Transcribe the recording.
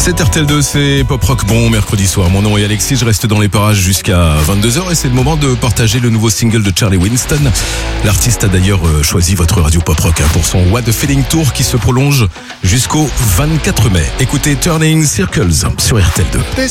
C'est RTL2, c'est Pop Rock. Bon mercredi soir, mon nom est Alexis, je reste dans les parages jusqu'à 22h et c'est le moment de partager le nouveau single de Charlie Winston. L'artiste a d'ailleurs choisi votre radio Pop Rock pour son What a Feeling Tour qui se prolonge jusqu'au 24 mai. Écoutez Turning Circles sur RTL2.